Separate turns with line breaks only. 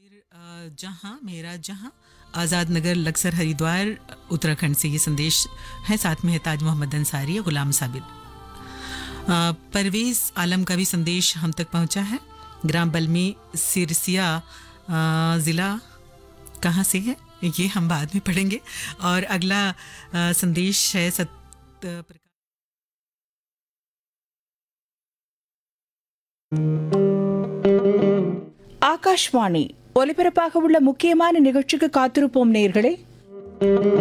जहाँ मेरा जहाँ आज़ाद नगर लक्सर हरिद्वार उत्तराखंड से ये संदेश है। साथ में है ताज मोहम्मद अंसारी और गुलाम साबिर। परवेज़ आलम का भी संदेश हम तक पहुंचा है। ग्राम बलमी सिरसिया ज़िला कहाँ से है ये हम बाद में पढ़ेंगे। और अगला संदेश है
ஆகாஷ்வாணி ஒலிபரப்பாக உள்ள முக்கியமான நிகழ்ச்சிக்கு காத்திருப்போம் நேயர்களே.